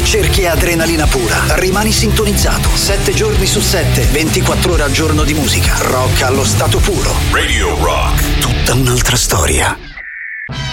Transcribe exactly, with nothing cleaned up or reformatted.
cerchi adrenalina pura, rimani sintonizzato. Sette giorni su sette, ventiquattro ore al giorno di musica. Rock allo stato puro. Radio Rock. Tutta un'altra storia.